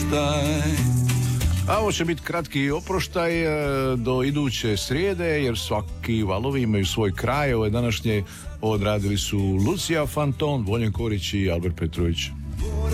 oproštaj. A ovo će biti kratki oproštaj do iduće srijede, jer svaki valovi imaju svoj kraj. Ove današnje odradili su Lucija Fanton, Voljen Korić i Albert Petrović.